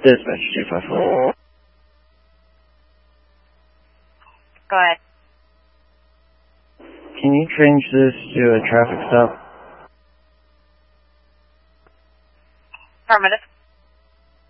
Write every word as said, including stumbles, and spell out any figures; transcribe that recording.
Dispatch two five four. Go ahead. Can you change this to a traffic stop? Affirmative.